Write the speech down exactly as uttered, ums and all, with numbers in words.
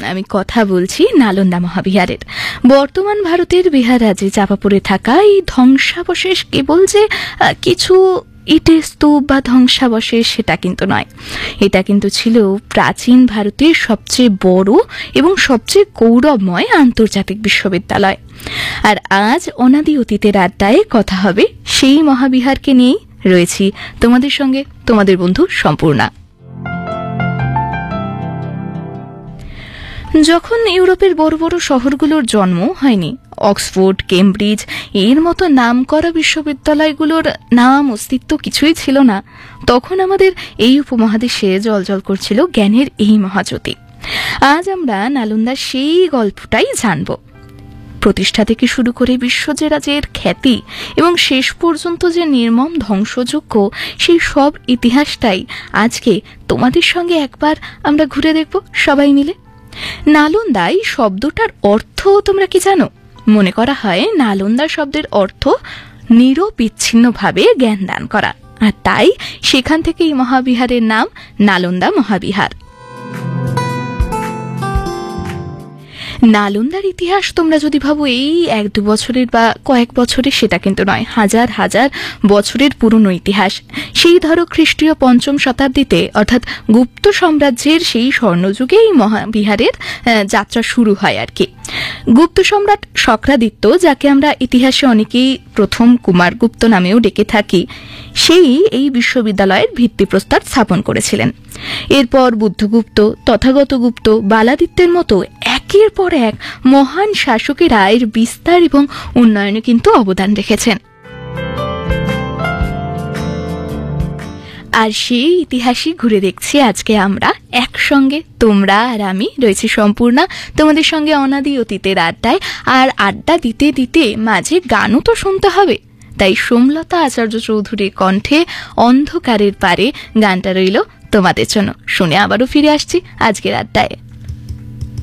আমি কথা বলছি নালন্দা মহাবিহারের। বর্তমান ভারতের বিহার রাজ্যে চাপা পড়ে থাকা এই ধ্বংসাবশেষ কেবল যে কিছু ইটের স্তূপ বা ধ্বংসাবশেষ সেটা কিন্তু নয়, এটা কিন্তু ছিল প্রাচীন ভারতের সবচেয়ে বড় এবং সবচেয়ে গৌরবময় আন্তর্জাতিক বিশ্ববিদ্যালয়। আর আজ অনাদি অতীতের আড্ডায় কথা হবে সেই মহাবিহারকে নিয়েই। রয়েছি তোমাদের সঙ্গে তোমাদের বন্ধু সম্পূর্ণা। যখন ইউরোপের বড় বড় শহরগুলোর জন্ম হয়নি, অক্সফোর্ড, কেমব্রিজ এর মতো নামকরা বিশ্ববিদ্যালয়গুলোর নাম অস্তিত্ব কিছুই ছিল না, তখন আমাদের এই উপমহাদেশে জলজল করছিল জ্ঞানের এই মহাজ্যোতি। আজ আমরা নালন্দার সেই গল্পটাই জানব। প্রতিষ্ঠা থেকে শুরু করে বিশ্বজেরাজের খ্যাতি এবং শেষ পর্যন্ত যে নির্মম ধ্বংসযজ্ঞ, সেই সব ইতিহাসটাই আজকে তোমাদের সঙ্গে একবার আমরা ঘুরে দেখব সবাই মিলে। নালন্দা এই শব্দটার অর্থ তোমরা কি জানো? মনে করা হয় নালন্দা শব্দের অর্থ নিরবিচ্ছিন্নভাবে জ্ঞান দান করা, আর তাই সেখান থেকে এই মহাবিহারের নাম নালন্দা মহাবিহার। নালন্দার ইতিহাস তোমরা যদি ভাবো এই এক দু বছরের বা কয়েক বছরের, সেটা কিন্তু নয়, হাজার হাজার বছরের পুরনো ইতিহাস। সেই ধরো খ্রিস্টীয় পঞ্চম শতাব্দীতে অর্থাৎ গুপ্ত সাম্রাজ্যের সেই স্বর্ণযুগে এই মহাবিহারের যাত্রা শুরু হয় আর কি। গুপ্ত সম্রাট শক্রাদিত্য, যাকে আমরা ইতিহাসে অনেকেই প্রথম কুমারগুপ্ত নামেও ডেকে থাকি, সেই এই বিশ্ববিদ্যালয়ের ভিত্তিপ্রস্তর স্থাপন করেছিলেন। এরপর বুদ্ধগুপ্ত, তথাগত গুপ্ত, বালাদিত্যের মতো একের পর এক মহান শাসকেরা এর বিস্তার এবং উন্নয়নে কিন্তু অবদান রেখেছেন। আর সেই ইতিহাসই ঘুরে দেখছি আজকে আমরা একসঙ্গে, তোমরা আর আমি। রয়েছে সম্পূর্ণা তোমাদের সঙ্গে অনাদি অতীতের আড্ডায়। আর আড্ডা দিতে দিতে মাঝে গানও তো শুনতে হবে, তাই সোমলতা আচার্য চৌধুরীর কণ্ঠে অন্ধকারের পারে গানটা রইল তোমাদের জন্য। শুনে আবারও ফিরে আসছি আজকের আড্ডায়।